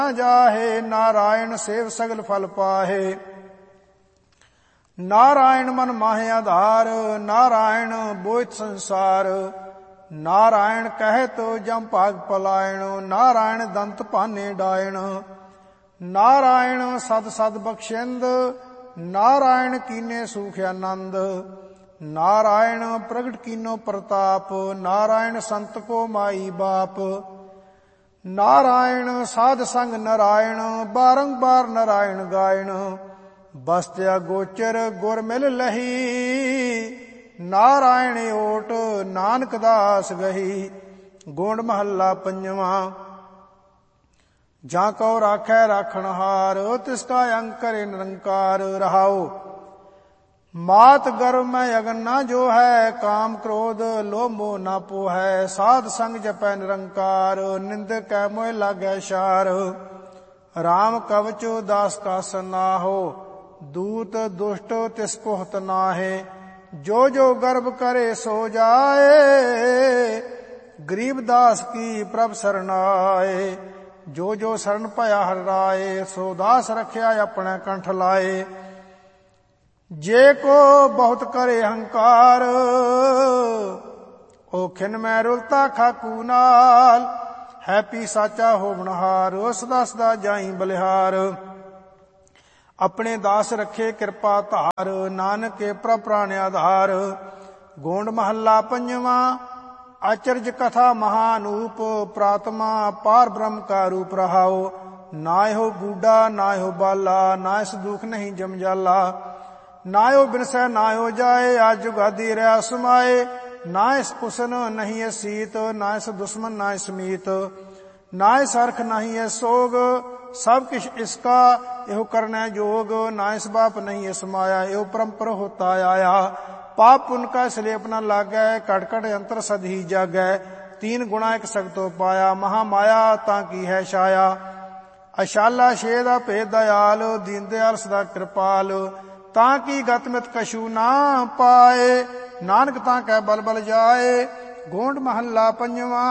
जाहे। नारायण सेव सगल फल पाहे। नारायण मन माहे आधार। नारायण बोइत संसार। नारायण कहे तो जम भाग पलायण। नारायण दंत पाने डायण। नारायण सद सद बख्शेंद। नारायण कीने सुख आनंद। नारायण प्रगट कीनो प्रताप। नारायण संत को माई बाप। नारायण साध संग नारायण। बारंबार नारायण गायण। बसत्या गोचर गुर मिल लही। नारायण ओट नानक दास गही। गोंड महला पंजवा। जा को राखै राखणहार। तिसका अंग करे निरंकार। रहाओ मात गर्भ में अगन ना जो है। काम क्रोध लोभ मोह ना पोहै। साध संग जपै निरंकार। निंद कै मोह लागै शार। राम कवचो दास का सनाहो। दूत दुष्ट तिस पोहत नाहे। जो जो गर्भ करे सो जाए। गरीब दास की प्रभ सरनाए। जो जो शरण पया हर राए। सो दास रखिया अपने कंठ लाए। जे को बहुत करे अहंकार। ओ खिन में रुलता खाकू नाल। है पी साचा होवनहार। सदा सदा जाई बलिहार। अपने दास रखे कृपा धार। नानक के प्रभ प्राण आधार। गोंड महला पंजवा। आचर्य कथा महानूप। प्रात्मा पार ब्रह्म का रूप रहाओ। नाय हो बूढ़ा नाय हो बाला। नाय से दुख नहीं जम जाला। नायो बिनसै नायो जाए। आज जुगादी रहा समाए। नाय उसन नहीं है सीत। नाय से दुश्मन नाय समीत। नाय सरख नहीं है सोग। सब किश इसका एहो करना जोग। नाय बाप नहीं है समाया। एहो परम्पर होता आया। पाप उनका स्लेप न लागै। कटकट यंत्र सद ही जागै। तीन गुणा एक सगतो पाया। महामाया ताकी है छाया। अशाला शेदा भेद दयाल। दीन दयाल सदा कृपाल। ताकि गतमित कशु ना पाए। नानक ताकै बल बल जाए। गोंड महला पंजवा।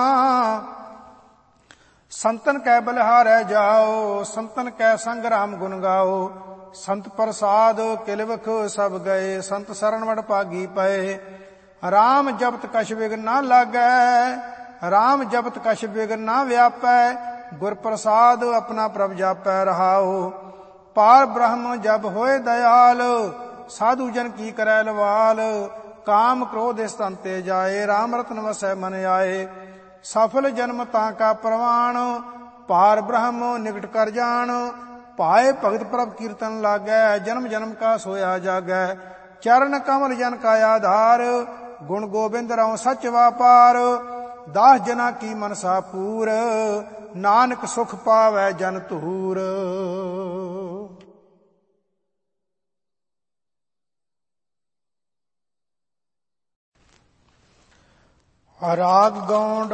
संतन कै बलिहारै जाओ। संतन कै संग राम गुण गाओ। संत प्रसाद किलवख सब गए। संत शरण वड भागी पए। राम जपत कछ विघ्न ना लागै। राम जपत कछ विघ्न ना व्यापै। गुर प्रसाद अपना प्रभ जापै रहाओ। पार ब्रह्म जब होए दयाल। साधु जन की करै लवाल। काम क्रोध इस तन ते जाए। राम रतन वसै मन आए। सफल जन्म ताका प्रवाण। पार ब्रह्म निकट कर जान। पाए भगत प्रभ कीर्तन लागै। जन्म जन्म का सोया जागै। चरण कमल जन का आधार। गुण गोबिंद रहो सच वापार। दास जना की मनसा पूर। नानक सुख पावै जन तूर। राग गौंड